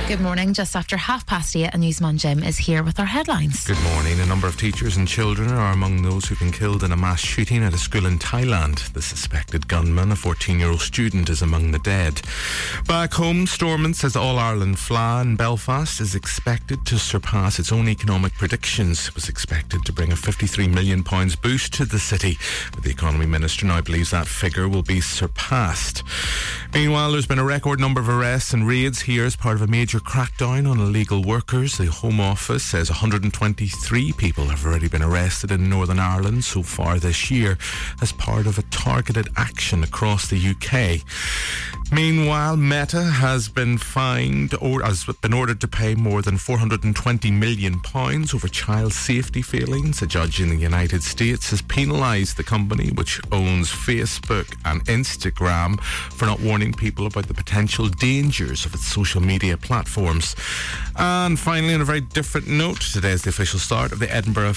Good morning. Just after 8:30, a newsman Jim is here with our headlines. Good morning. A number of teachers and children are among those who've been killed in a mass shooting at a school in Thailand. The suspected gunman, a 14-year-old student, is among the dead. Back home, Stormont says the All-Ireland Fleadh in Belfast is expected to surpass its own economic predictions. It was expected to bring a £53 million boost to the city, but the Economy Minister now believes that figure will be surpassed. Meanwhile, there's been a record number of arrests and raids here as part of a major crackdown on illegal workers. The Home Office says 123 people have already been arrested in Northern Ireland so far this year as part of a targeted action across the UK. Meanwhile, Meta has been fined or has been ordered to pay more than £420 million over child safety failings. A judge in the United States has penalised the company, which owns Facebook and Instagram, for not warning people about the potential dangers of its social media platforms. And finally, on a very different note, today is the official start of the Edinburgh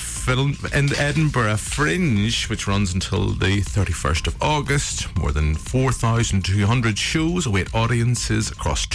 Fringe, which runs until the 31st of August. More than 4,200 shows await audiences across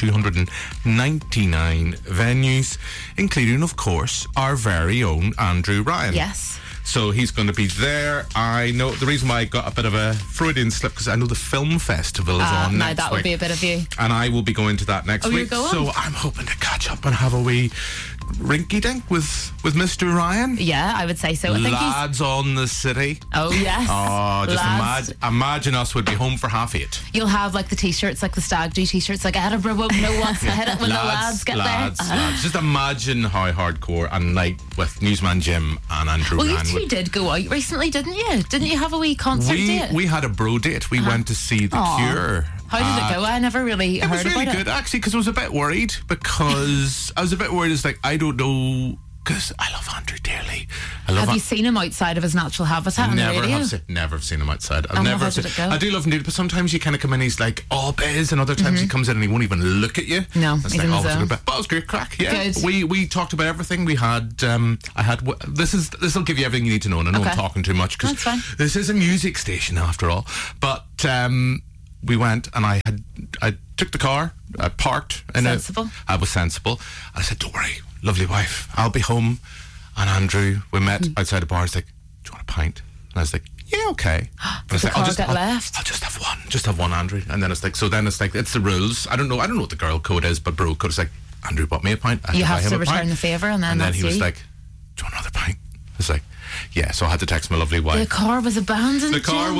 299 venues, including, of course, our very own Andrew Ryan. Yes. So he's going to be there. I know the reason why I got a bit of a Freudian slip, because I know the film festival is on next week. That would be a bit of you. And I will be going to that next week. You're going? So I'm hoping to catch up and have a wee rinky-dink with Mr. Ryan. Yeah, I would say so. I think Lads on the city. Oh, yes. Oh, just imagine us would be home for 8:30. You'll have like the t-shirts, like the stag do t-shirts, like Edinburgh won't know what's ahead when the lads get there. Just imagine how hardcore a night with Newsman Jim and Andrew Ryan. Well, you two did go out recently, didn't you? Didn't you have a wee concert date? We had a bro date. We went to see The Cure. How did it go? I never really heard about it. It was really good, actually, because I was a bit worried. It's like, I don't know, because I love Andrew dearly. Have you seen him outside of his natural habitat on the radio? Never have seen him outside. How did it go? I do love him, but sometimes you kind of come in, he's like all biz, and other times he comes in and he won't even look at you. No, it's he's in his zone. But it was great crack. Yeah, good. We talked about everything. We had this will give you everything you need to know. And I know I'm talking too much because this is a music station after all. But we went and I took the car, I parked. I was sensible. I said, don't worry, lovely wife, I'll be home. And Andrew, we met outside the bar. He's like, do you want a pint? And I was like, yeah, okay. Did the car get left? I'll just have one, Andrew. And then it's like, it's the rules. I don't know what the girl code is, but bro code is like, Andrew bought me a pint. You have to return the favour, and then he was like, do you want another pint? I was like, yeah, so I had to text my lovely wife. The car was abandoned.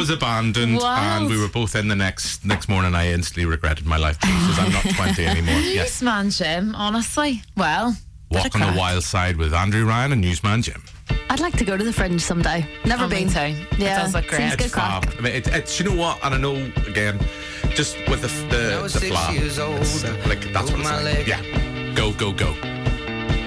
And we were both in the next morning. I instantly regretted my life choices. I'm not 20 anymore. Yes, man, Jim. Honestly, well, walk on the wild side with Andrew Ryan and Newsman Jim. I'd like to go to the Fringe someday. Never been. Yeah, it does look great. Seems good crack. I mean, it's you know what, and I know again, just with the flag, like that's what it's like. Yeah, go.